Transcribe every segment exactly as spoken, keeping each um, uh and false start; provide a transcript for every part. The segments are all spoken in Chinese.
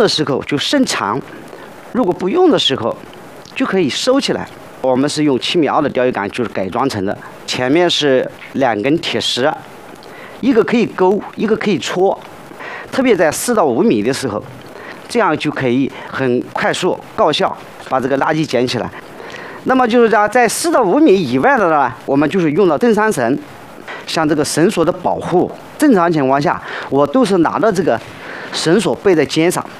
的时候就伸长，如果不用的时候就可以收起来。我们是用七米二的钓鱼竿就是改装成的，前面是两根铁丝，一个可以勾，一个可以戳，特别在四到五米的时候，这样就可以很快速高效把这个垃圾捡起来。那么就是讲在四到五米以外的呢，我们就是用到登山绳，像这个绳索的保护，正常情况下我都是拿到这个绳索背在肩上，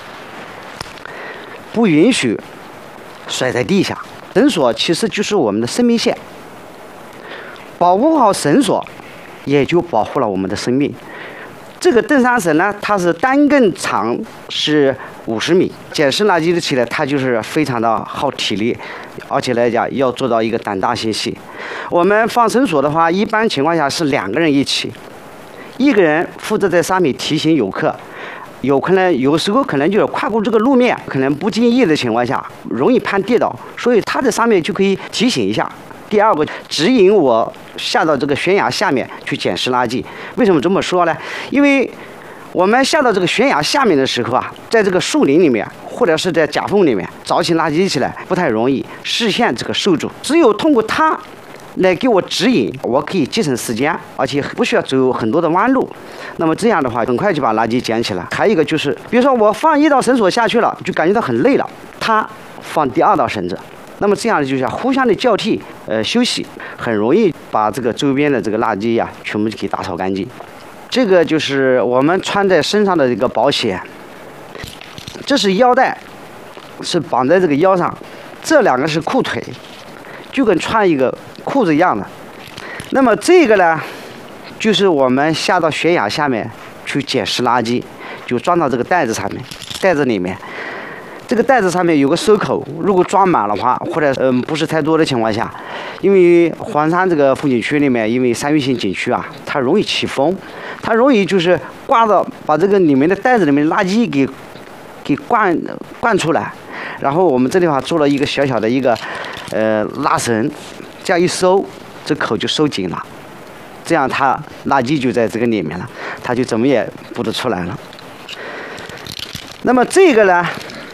不允许甩在地下。绳索其实就是我们的生命线，保护好绳索，也就保护了我们的生命。这个登山绳呢，它是单根长是五十米，捡拾垃圾的起来，它就是非常的耗体力，而且来讲要做到一个胆大心细。我们放绳索的话，一般情况下是两个人一起，一个人负责在上面提醒游客。有可能有时候可能就是跨过这个路面，可能不经意的情况下容易攀跌倒，所以他在上面就可以提醒一下。第二个指引我下到这个悬崖下面去捡拾垃圾。为什么这么说呢？因为我们下到这个悬崖下面的时候啊，在这个树林里面或者是在夹缝里面找起垃圾起来不太容易，视线这个受阻，只有通过它来给我指引，我可以节省时间，而且不需要走很多的弯路。那么这样的话，很快就把垃圾捡起来。还有一个就是，比如说我放一道绳索下去了，就感觉到很累了，他放第二道绳子，那么这样就是互相的交替，呃，休息，很容易把这个周边的这个垃圾呀、啊，全部给打扫干净。这个就是我们穿在身上的一个保险，这是腰带，是绑在这个腰上，这两个是裤腿，就跟穿一个裤子一样的。那么这个呢，就是我们下到悬崖下面去捡拾垃圾，就装到这个袋子上面，袋子里面，这个袋子上面有个收口，如果装满的话，或者嗯不是太多的情况下，因为黄山这个风景区里面，因为山岳性景区啊，它容易起风，它容易就是刮到把这个里面的袋子里面的垃圾给给灌灌出来，然后我们这地方做了一个小小的一个呃拉绳，这样一收，这口就收紧了。这样它垃圾就在这个里面了，它就怎么也不得出来了。那么这个呢，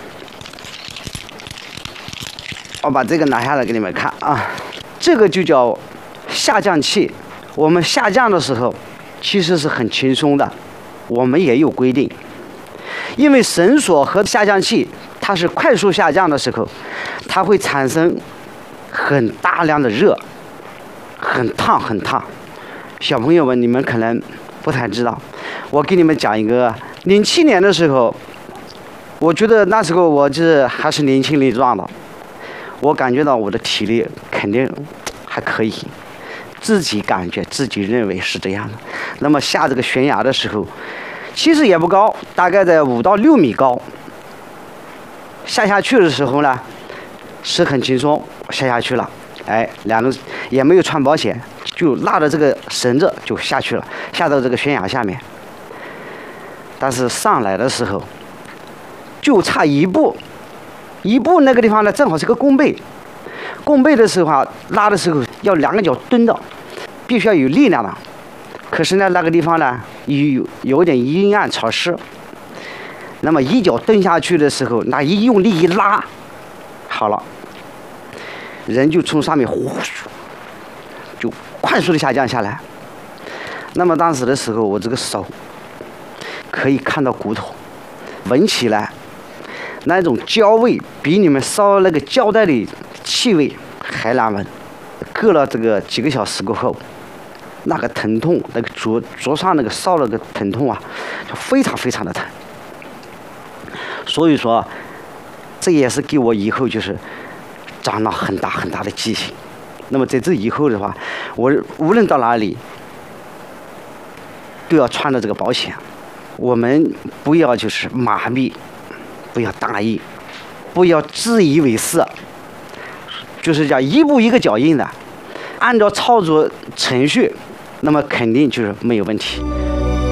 我把这个拿下来给你们看啊，这个就叫下降器。我们下降的时候其实是很轻松的，我们也有规定，因为绳索和下降器它是快速下降的时候，它会产生很大量的热，很烫很烫。小朋友们，你们可能不太知道，我给你们讲一个，零七年的时候，我觉得那时候我就是还是年轻力壮的，我感觉到我的体力肯定还可以，自己感觉自己认为是这样的。那么下这个悬崖的时候，其实也不高，大概在五到六米高。下下去的时候呢，是很轻松，下下去了，哎，两人也没有穿保险。就拉着这个绳子就下去了，下到这个悬崖下面。但是上来的时候，就差一步，一步那个地方呢，正好是个弓背。弓背的时候啊，拉的时候要两个脚蹲到，必须要有力量的。可是呢，那个地方呢，有有点阴暗潮湿。那么一脚蹲下去的时候，那一用力一拉，好了，人就从上面呼。就快速的下降下来。那么当时的时候，我这个手可以看到骨头，闻起来那种焦味比你们烧那个胶带的气味还难闻。隔了这个几个小时过后，那个疼痛，那个灼灼伤那个烧了个疼痛啊，就非常非常的疼。所以说，这也是给我以后就是长了很大很大的记性。那么在这以后的话，我无论到哪里都要穿着这个保险。我们不要就是麻痹，不要大意，不要自以为是，就是讲一步一个脚印的，按照操作程序，那么肯定就是没有问题。